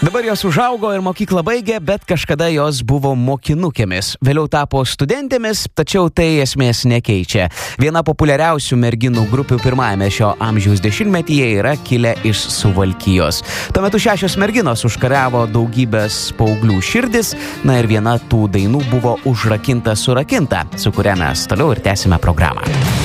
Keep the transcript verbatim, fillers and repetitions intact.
Dabar jos užaugo ir mokyklą baigė, bet kažkada jos buvo mokinukėmis. Vėliau tapo studentėmis, tačiau tai esmės nekeičia. Viena populiariausių merginų grupių pirmajame šio amžiaus dešimtmetyje yra kilę iš Suvalkijos. Tuo metu šešios merginos užkariavo daugybės paauglių širdis, na ir viena tų dainų buvo Užrakinta surakinta, su kuria mes toliau ir tęsime programą.